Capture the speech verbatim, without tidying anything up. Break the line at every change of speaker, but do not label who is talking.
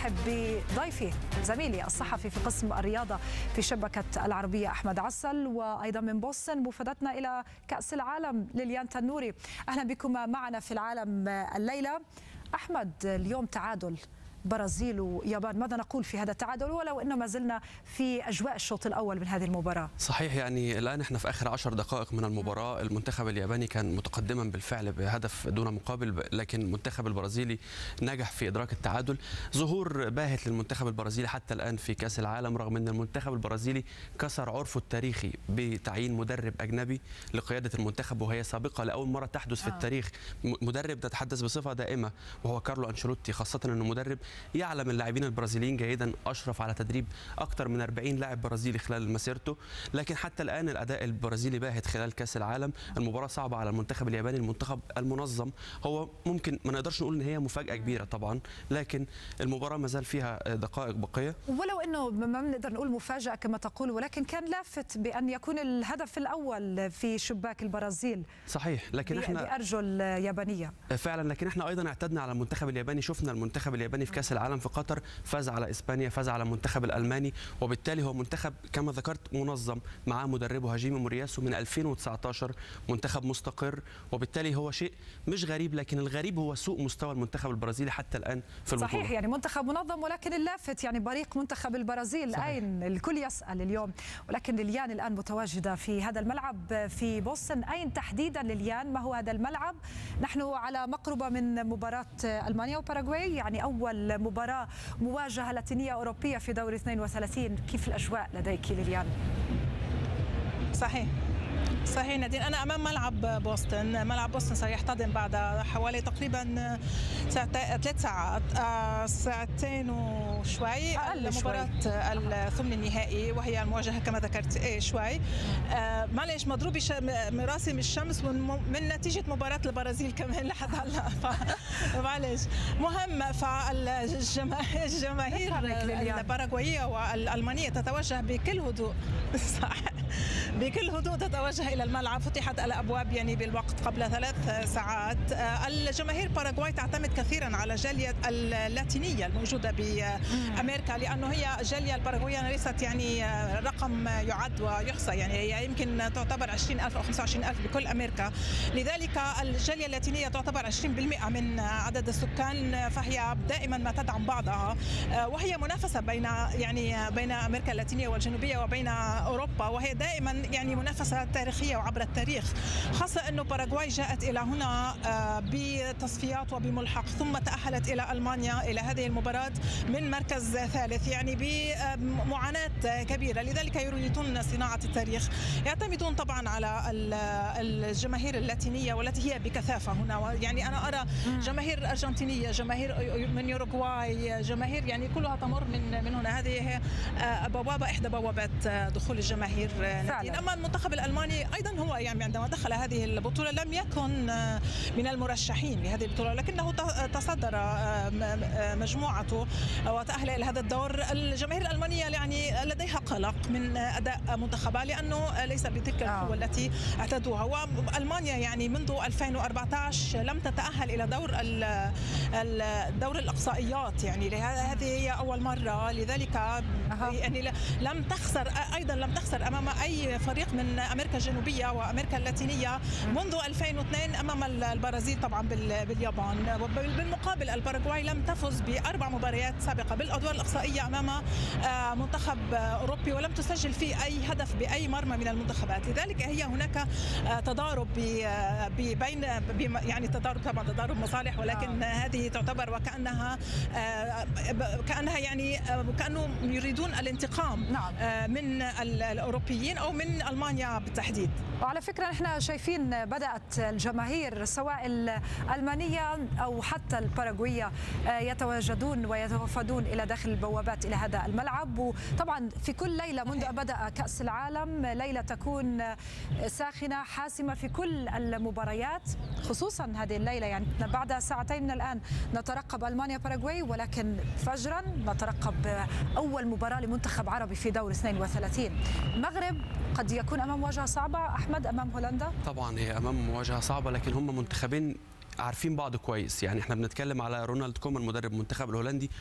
ارحب بضيفي زميلي الصحفي في قسم الرياضه في شبكه العربيه احمد عسل، وايضا من بوسطن مفادتنا الى كاس العالم ليليان تنوري. اهلا بكم معنا في العالم الليله. احمد، اليوم تعادل برازيل ويابان، ماذا نقول في هذا التعادل ولو انه ما زلنا في اجواء الشوط الاول من هذه المباراه؟
صحيح، يعني الان احنا في اخر عشر دقائق من المباراه. المنتخب الياباني كان متقدما بالفعل بهدف دون مقابل، لكن المنتخب البرازيلي نجح في ادراك التعادل. ظهور باهت للمنتخب البرازيلي حتى الان في كاس العالم، رغم ان المنتخب البرازيلي كسر عرفه التاريخي بتعيين مدرب اجنبي لقياده المنتخب، وهي سابقه لاول مره تحدث في التاريخ. مدرب تتحدث بصفه دائمه وهو كارلو انشيلوتي، خاصه انه مدرب يعلم اللاعبين البرازيليين جيدا، اشرف على تدريب اكثر من أربعين لاعب برازيلي خلال مسيرته. لكن حتى الان الاداء البرازيلي باهت خلال كاس العالم. المباراه صعبه على المنتخب الياباني، المنتخب المنظم. هو ممكن ما نقدرش نقول ان هي مفاجاه كبيره طبعا، لكن المباراه ما زال فيها دقائق بقيه،
ولو انه ما بنقدر نقول مفاجاه كما تقول، ولكن كان لافت بان يكون الهدف الاول في شباك البرازيل.
صحيح، لكن احنا
بارجل يابانيه
فعلا. لكن احنا ايضا اعتدنا على المنتخب الياباني. شفنا المنتخب الياباني في كاس العالم في قطر فاز على اسبانيا، فاز على المنتخب الالماني، وبالتالي هو منتخب كما ذكرت منظم، معاه مدربه هاجيمي مورياسو من ألفين وتسعة عشر، منتخب مستقر، وبالتالي هو شيء مش غريب. لكن الغريب هو سوء مستوى المنتخب البرازيلي حتى الان في البطوله.
صحيح، يعني منتخب منظم، ولكن اللافت يعني بريق منتخب البرازيل. صحيح. اين؟ الكل يسال اليوم. ولكن ليليان الان متواجده في هذا الملعب في بوسطن. اين تحديدا ليليان؟ ما هو هذا الملعب؟ نحن على مقربه من مباراه المانيا وباراغواي، يعني اول مباراه مواجهه لاتينيه اوروبيه في دور اثنين وثلاثين. كيف الاجواء لديك ليليان؟
صحيح صحيح نادين، أنا أمام ملعب بوسطن. ملعب بوسطن سيحتضن بعد حوالي تقريبا ثلاث ساعات، ساعتين وشوي مباراة الثمن النهائي، وهي المواجهة كما ذكرت ايه شوي. معلش مضروب مراسم الشمس من نتيجة مباراة البرازيل كمان لحد هلا، معلش مهم. فالجماهير الباراغوايية والألمانية تتوجه بكل هدوء صح بكل هدوء تتوجه إلى الملعب. فتحت الأبواب يعني بالوقت قبل ثلاث ساعات. الجماهير باراغواي تعتمد كثيرا على الجالية اللاتينية الموجودة بأمريكا، لأنه هي الجالية الباراغوايية ليست يعني رقم يعد ويحصى، يعني هي يمكن تعتبر عشرين ألف أو خمسة وعشرين ألف بكل أمريكا. لذلك الجالية اللاتينية تعتبر عشرين بالمئة من عدد السكان، فهي دائما ما تدعم بعضها، وهي منافسة بين يعني بين أمريكا اللاتينية والجنوبية وبين أوروبا، وهي دائما يعني منافسة تاريخية وعبر التاريخ، خاصة أنه باراغواي جاءت إلى هنا بتصفيات وبملحق، ثم تأهلت إلى ألمانيا إلى هذه المباراة من مركز ثالث، يعني بمعاناة كبيرة. لذلك يريدون صناعة التاريخ، يعتمدون طبعا على الجماهير اللاتينية والتي هي بكثافة هنا. يعني أنا أرى جماهير أرجنتينية، جماهير من يوروغواي، جماهير يعني كلها تمر من من هنا. هذه هي بوابة إحدى بوابات دخول الجماهير. أما المنتخب الألماني أيضا هو يعني عندما دخل هذه البطولة لم يكن من المرشحين لهذه البطولة، لكنه تصدر مجموعته وتأهل إلى هذا الدور. الجماهير الألمانية يعني لديها قلق من أداء منتخبها، لأنه ليس بتلك القوة التي اعتادوها. وألمانيا يعني منذ ألفين وأربعة عشر لم تتأهل إلى دور الدور الإقصائيات، يعني هذه هي أول مرة. لذلك يعني لم تخسر، أيضا لم تخسر أمام أي فريق من أمريكا الجنوبية وأمريكا اللاتينية منذ ألفين واثنين أمام البرازيل طبعا باليابان. بالمقابل الباراغواي لم تفز بأربع مباريات سابقة بالأدوار الإقصائية أمام منتخب أوروبي، ولم تسجل فيه أي هدف بأي مرمى من المنتخبات. لذلك هي هناك تضارب بين يعني تضارب طبعا تضارب مصالح، ولكن هذه تعتبر وكأنها كأنها يعني كأنه يريدون الانتقام من الأوروبيين أو من ألمانيا بالتحديد.
وعلى فكرة نحن شايفين بدأت الجماهير سواء الألمانية أو حتى الباراغواية يتواجدون ويتوافدون إلى داخل البوابات إلى هذا الملعب. وطبعا في كل ليلة منذ بدأ كأس العالم ليلة تكون ساخنة حاسمة في كل المباريات، خصوصا هذه الليلة. يعني بعد ساعتين من الآن نترقب ألمانيا باراغواي، ولكن فجرا نترقب أول مباراة لمنتخب عربي في دور اثنين وثلاثين. المغرب قد يكون أمام مواجهة صعبة أحمد أمام هولندا.
طبعا هي أمام مواجهة صعبة، لكن هم منتخبين عارفين بعض كويس. يعني احنا بنتكلم على رونالد كومان مدرب المنتخب الهولندي،